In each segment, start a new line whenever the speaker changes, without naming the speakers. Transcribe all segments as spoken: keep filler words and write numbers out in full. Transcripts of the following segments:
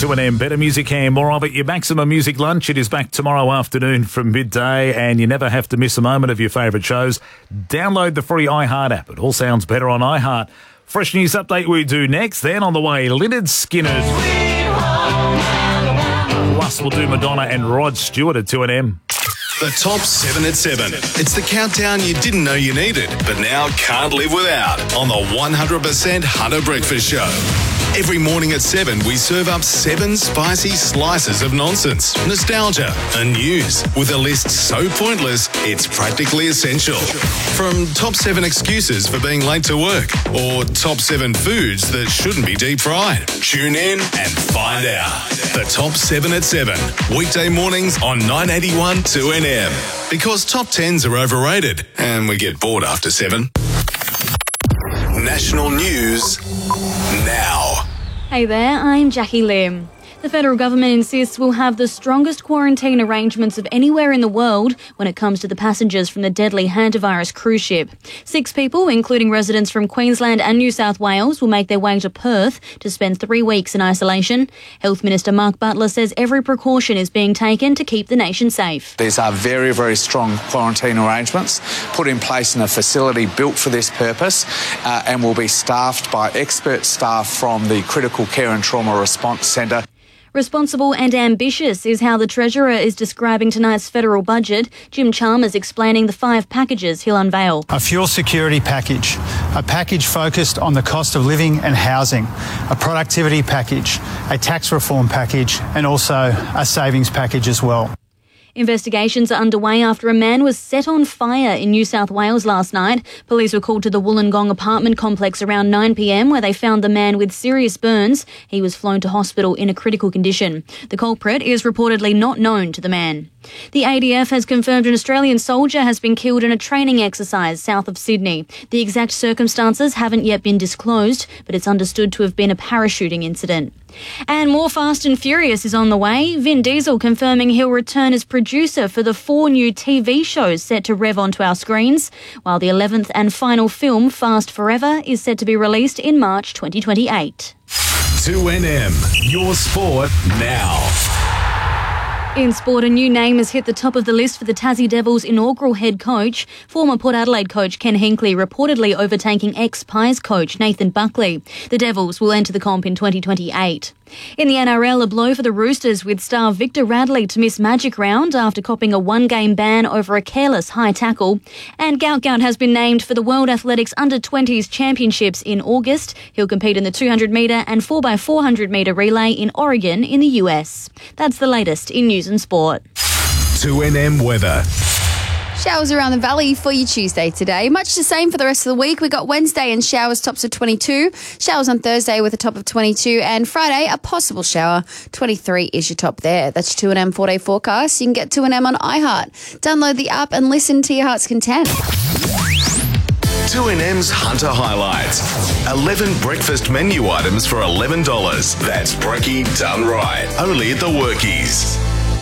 two N M, better music and more of it. Your Maximum Music Lunch, it is back tomorrow afternoon from midday, and you never have to miss a moment of your favourite shows. Download the free iHeart app. It all sounds better on iHeart. Fresh news update we do next. Then on the way, Lynyrd Skynyrd. Plus we'll do Madonna and Rod Stewart at two N M.
The top seven at seven. It's the countdown you didn't know you needed, but now can't live without on the one hundred percent Hunter Breakfast Show. Every morning at seven, we serve up seven spicy slices of nonsense, nostalgia, and news with a list so pointless, it's practically essential. From top seven excuses for being late to work, or top seven foods that shouldn't be deep fried. Tune in and find out. The top seven at seven, weekday mornings on nine eighty-one two N M. Because top tens are overrated, and we get bored after seven. National news now.
Hey there, I'm Jackie Lim. The federal government insists we'll have the strongest quarantine arrangements of anywhere in the world when it comes to the passengers from the deadly hantavirus cruise ship. Six people, including residents from Queensland and New South Wales, will make their way to Perth to spend three weeks in isolation. Health Minister Mark Butler says every precaution is being taken to keep the nation safe.
These are very, very strong quarantine arrangements put in place in a facility built for this purpose uh, and will be staffed by expert staff from the Critical Care and Trauma Response Centre.
Responsible and ambitious is how the Treasurer is describing tonight's federal budget. Jim Chalmers explaining the five packages he'll unveil.
A fuel security package, a package focused on the cost of living and housing, a productivity package, a tax reform package, and also a savings package as well.
Investigations are underway after a man was set on fire in New South Wales last night. Police were called to the Wollongong apartment complex around nine p m where they found the man with serious burns. He was flown to hospital in a critical condition. The culprit is reportedly not known to the man. The A D F has confirmed an Australian soldier has been killed in a training exercise south of Sydney. The exact circumstances haven't yet been disclosed, but it's understood to have been a parachuting incident. And more Fast and Furious is on the way. Vin Diesel confirming he'll return as producer for the four new T V shows set to rev onto our screens, while the eleventh and final film, Fast Forever, is set to be released in March twenty twenty-eight.
two N M, your sport now.
In sport, a new name has hit the top of the list for the Tassie Devils' inaugural head coach. Former Port Adelaide coach Ken Hinkley reportedly overtaking ex-Pies coach Nathan Buckley. The Devils will enter the comp in twenty twenty-eight. In the N R L, a blow for the Roosters with star Victor Radley to miss Magic Round after copping a one-game ban over a careless high tackle. And Gout Gout has been named for the World Athletics under twenties Championships in August. He'll compete in the two hundred metre and four by four hundred metre relay in Oregon in the U S. That's the latest in news and sport.
two N M weather.
Showers around the valley for you Tuesday today. Much the same for the rest of the week. We got Wednesday and showers, tops of twenty-two. Showers on Thursday with a top of twenty-two. And Friday, a possible shower. twenty-three is your top there. That's two N M four-day forecast. You can get two N M on iHeart. Download the app and listen to your heart's content.
two N M's Hunter Highlights. eleven breakfast menu items for eleven dollars. That's brekkie done right. Only at the Workies.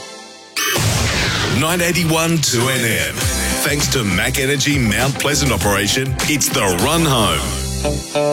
nine eighty-one two N M. Thanks to Mac Energy Mount Pleasant operation, it's the run home.